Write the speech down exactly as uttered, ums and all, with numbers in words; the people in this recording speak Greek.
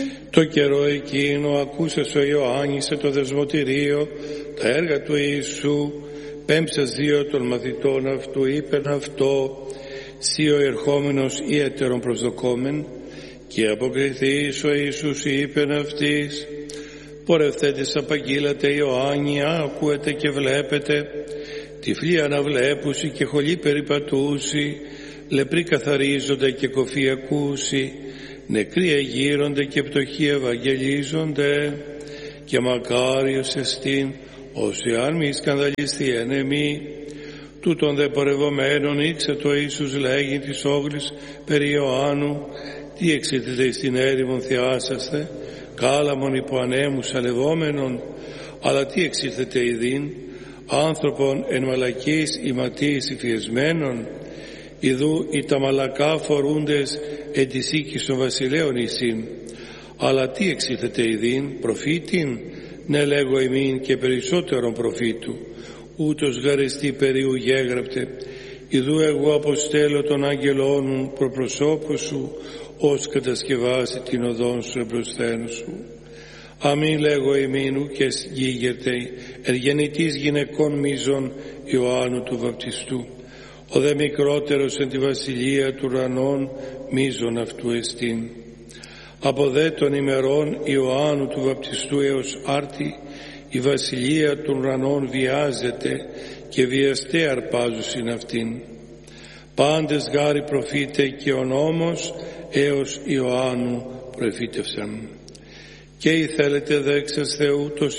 Το καιρό εκείνο ακούσας ο Ιωάννης σε το δεσμοτηρίο τα έργα του Ιησού, πέμψας δύο των μαθητών αυτού είπεν αυτό, σύ ο ερχόμενος ή έτερον προσδοκόμεν, και αποκριθείς ο Ιησούς είπεν αυτής, πορευθέντες απαγγείλατε Ιωάννη, άκουετε και βλέπετε, τυφλοί αναβλέπουσι και χολοί περιπατούσι, λεπροί καθαρίζονται και κοφοί ακούσι, νεκροί εγείρονται και πτωχοί ευαγγελίζονται, και μακάριος εστίν όσοι αν μη σκανδαλιστεί εν εμεί. Τούτον δε πορευομένων ήξε το Ιησούς λέγει της όγλης περί Ιωάννου, τι εξήτητε στην έρημον θεάσαστε, κάλαμον υπό ανέμους αλευόμενον, αλλά τι εξήθετε ειδήν, άνθρωπον εν μαλακής ηματίης υφιεσμένων, ιδού οι τα μαλακά φορούντες εν της οίκης των βασιλέων εισήν, αλλά τι εξήθετε ειδήν, προφήτην, ναι λέγω ημίν και περισσότερον προφήτου, ούτως γαριστή περίου γέγραπτε, ιδού εγώ αποστέλω τον άγγελόν μου προπροσώπου σου, ως κατασκευάσει την οδόν σου εμπροσθένου σου. Αμήν λέγω ημίν ουκες γίγεται εν γεννητής γυναικών μίζων Ιωάννου του Βαπτιστού, ο δε μικρότερος εν τη βασιλεία του ουρανών μίζων αυτού εστίν. Από δε των ημερών Ιωάννου του Βαπτιστού έως άρτη η βασιλεία των ουρανών βιάζεται και βιαστέ αρπάζουσιν αυτήν. Πάντες γάρι προφήτε και ο νόμος έως Ιωάννου προεφήτευσαν. Και ηθέλετε δέξας Θεού τος